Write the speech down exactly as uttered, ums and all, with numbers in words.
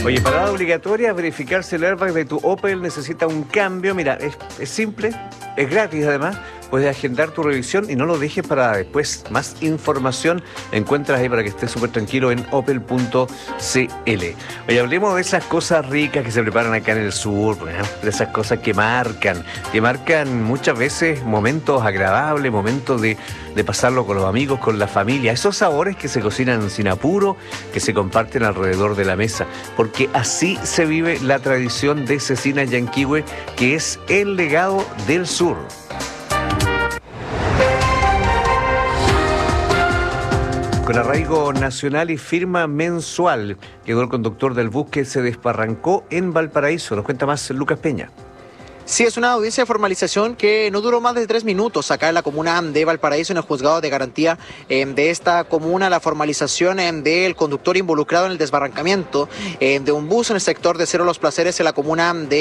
Oye, parada obligatoria, verificar si el airbag de tu Opel necesita un cambio. Mira, es, es simple, es gratis además. Puedes agendar tu revisión y no lo dejes para después. Más información encuentras ahí para que estés súper tranquilo en opel punto c l. Oye, hablemos de esas cosas ricas que se preparan acá en el sur, ¿eh? De esas cosas que marcan, que marcan muchas veces momentos agradables, momentos de, de pasarlo con los amigos, con la familia. Esos sabores que se cocinan sin apuro, que se comparten alrededor de la mesa. Porque así se vive la tradición de Cecina Llanquihue, que es el legado del sur. Con arraigo nacional y firma mensual, quedó el conductor del bus que se desbarrancó en Valparaíso. Nos cuenta más Lucas Peña. Sí, es una audiencia de formalización que no duró más de tres minutos acá en la comuna de Valparaíso, en el juzgado de garantía eh, de esta comuna. La formalización eh, del conductor involucrado en el desbarrancamiento eh, de un bus en el sector de Cerro Los Placeres en la comuna de